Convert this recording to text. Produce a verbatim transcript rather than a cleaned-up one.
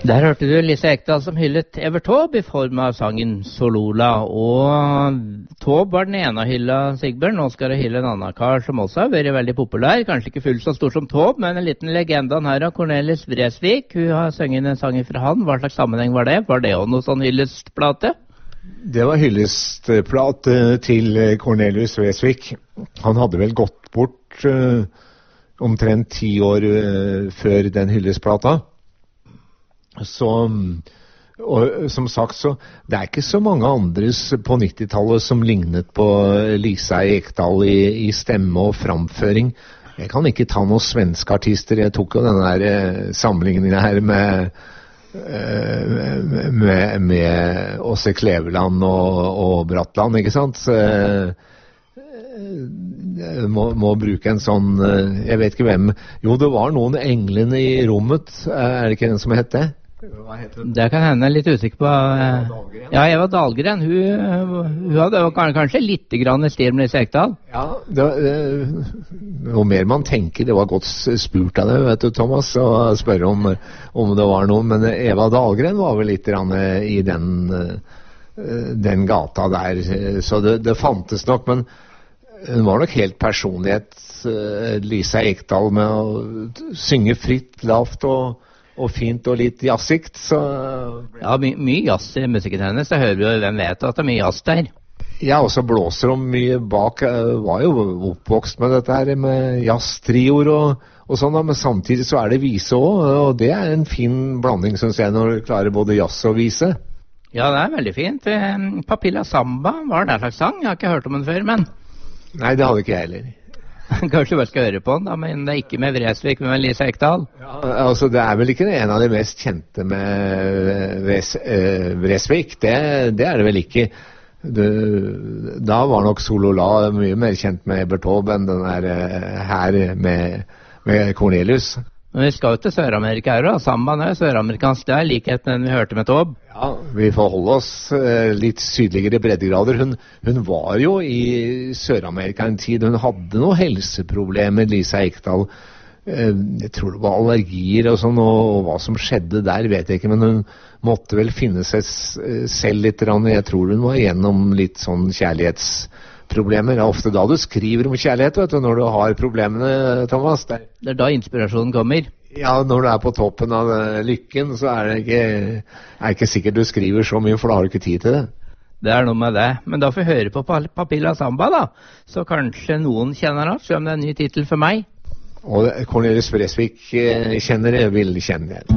Der hørte du Lise Ekdahl som hyllet Evert Taube i form av sangen Solola, og Taube var den ene av hylla, Sigbjørn. Nå skal det hylle en annen kar som også har vært veldig populær, kanskje ikke fullt så stor som Taube, men en liten legende her av Cornelis Vreeswijk. Hun har sunget en sang fra han. Hva slags sammenheng var det? Var det også noe sånn hyllestplate? Det var hyllestplate til Cornelis Vreeswijk. Han hadde vel gått bort uh, omtrent ti år uh, før den hyllestplata. Så, og som sagt, så det er ikke så mange andre på nittitallet som lignet på Lisa Ekdahl i, i stemme og framføring. Jeg kan ikke ta noen svenske artister. Jeg tok jo denne der samlingen her med, med, med Åse Kleveland og, og Bratland, ikke sant? Så, må, må bruke en sånn, jeg vet ikke hvem. Jo, det var noen englene i rommet, er det ikke den som het det? Hva heter det? Det kan hende, jeg er litt usikker på. Ja, Eva Dahlgren, hun, hun hadde kanskje litt grann i stil med Lise Ekdahl. Ja, det var, det, noe mer man tenker, det var godt spurt av det, vet du, Thomas, å spørre om, om det var noe, men Eva Dahlgren var vel litt grann i den, den gata der, så det, det fantes nok, men hun var nok helt personlighet, Lise Ekdahl, med å synge fritt, lavt og og fint og litt jazzigt, så... Ja, my mye jazz i musikken hennes, det hører jo, hvem vet at det er mye jazz der. Ja, og så blåser hun mye bak, var jo oppvokst med dette her, med jazztrioer og, og sånn, men samtidig så er det vise også, og det er en fin blanding, synes jeg, når du klarer både jazz og vise. Ja, det er veldig fint. Papilla Samba var det slags sang, jeg har ikke hørt om den før, men... Nei, det hadde ikke jeg heller. Kanskje du bare skal høre på den da, men det er ikke med Vreeswijk, men med Lise Ekdahl. Ja, altså det er vel ikke en av de mest kjente med Vreeswijk, det, det er det vel ikke. Det, da var nok Solola mye mer kjent med Evert Taube enn den her, her med, med Cornelius. Men vi skal jo til Sør-Amerika her da, Sambaen er søramerikansk, det er likhet med den vi hørte med Taube. Ja, vi får holde oss uh, litt sydligere breddegrader. Hun, hun var jo i Sør-Amerika en tid, hun hadde noen helseproblemer, Lisa Ekdahl. Uh, jeg tror det var allergier og sånn, og, og hva som skjedde der vet jeg ikke, men hun måtte vel finne seg selv litt, jeg tror hun var gjennom litt sånn kjærlighetsproblemer. Det er ofte da du skriver om kjærlighet, vet du, når du har problemene, Thomas. Det er da inspirasjonen kommer. Ja, når du er på toppen av lykken, så er det ikke, er ikke sikkert du skriver så mye, for da har du ikke tid til det. Det er noe med det. Men da får vi høre på Papilla Samba, da. Så kanskje noen kjenner det, selv om det er en ny titel for meg. Og Cornelis Vreeswijk kjenner det, vil kjenne det.